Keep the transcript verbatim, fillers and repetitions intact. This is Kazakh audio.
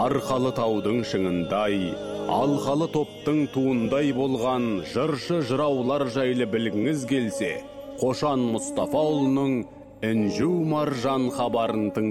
арқалы таудың шыңындай, алқалы топтың туындай болған жыршы жыраулар жайлы білгіңіз келсе, Қошан Мұстафаұлының Інжу маржан хабарын тыңдаңыз.